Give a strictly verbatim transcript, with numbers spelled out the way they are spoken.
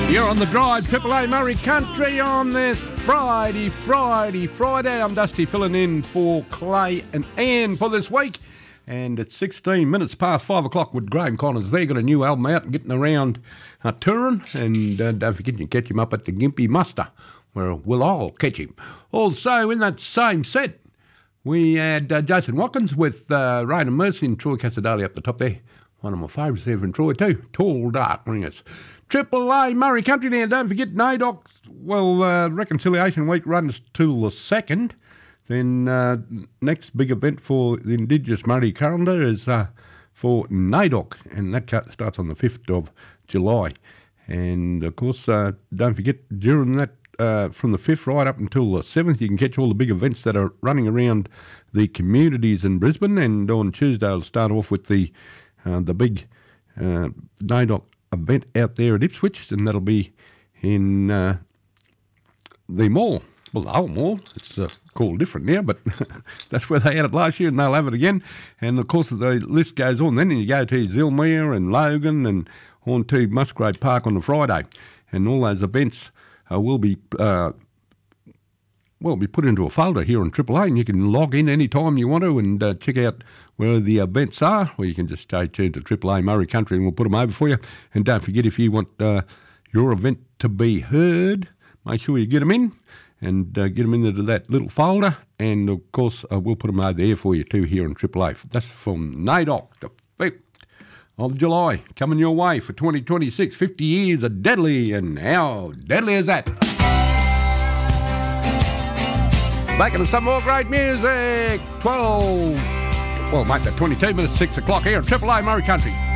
You're on the drive, Triple A Murray Country on this Friday, Friday, Friday. I'm Dusty filling in for Clay and Ann for this week. And it's sixteen minutes past five o'clock with Graham Connors. They got a new album out and getting around uh, touring. And uh, don't forget you can catch him up at the Gympie Muster, where we'll all catch him. Also, in that same set, we had uh, Jason Watkins with uh, Rain and Mercy and Troy Casadali up the top there. One of my favourites there from Troy too. Tall Dark Ringers. Triple A Murray Country now. Don't forget N A D O C. Well, uh, Reconciliation Week runs till the second. Then uh, next big event for the Indigenous Murray calendar is uh, for N A D O C, and that starts on the fifth of July. And of course, uh, don't forget during that, uh, from the fifth right up until the seventh, you can catch all the big events that are running around the communities in Brisbane. And on Tuesday, I'll start off with the uh, the big uh, N A D O C event out there at Ipswich, and that'll be in uh, the mall. Well, the whole mall. It's uh, called different now, but that's where they had it last year, and they'll have it again. And of course, the list goes on. Then you go to Zilmere and Logan and on to Musgrave Park on the Friday, and all those events uh, will be uh, well be put into a folder here on Triple A, and you can log in any time you want to and uh, check out where the events are, or you can just stay tuned to Triple A Murray Country and we'll put them over for you. And don't forget, if you want uh, your event to be heard, make sure you get them in and uh, get them into that little folder. And of course, uh, we'll put them over there for you too here on Triple A. That's from N A D O C, the fifth of July, coming your way for twenty twenty-six. fifty years of Deadly, and how deadly is that? Back into some more great music. twelve. Well, mate, the twenty-two minutes, six o'clock here at Triple A Murray Country.